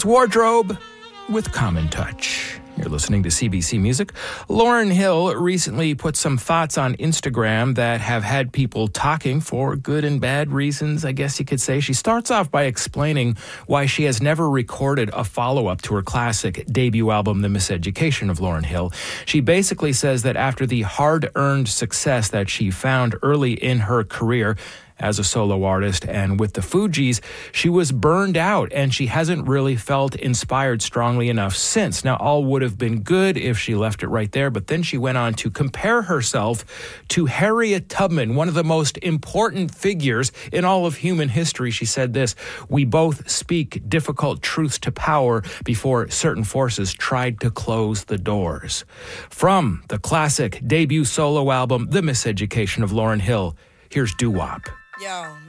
That's Wardrobe with Common Touch. You're listening to CBC Music. Lauryn Hill recently put some thoughts on Instagram that have had people talking for good and bad reasons, I guess you could say. She starts off by explaining why she has never recorded a follow-up to her classic debut album, The Miseducation of Lauryn Hill. She basically says that after the hard-earned success that she found early in her career as a solo artist and with the Fugees, she was burned out and she hasn't really felt inspired strongly enough since. Now, all would have been good if she left it right there, but then she went on to compare herself to Harriet Tubman, one of the most important figures in all of human history. She said this: "We both speak difficult truths to power before certain forces tried to close the doors." From the classic debut solo album, The Miseducation of Lauryn Hill, here's Doo Wop. Yo,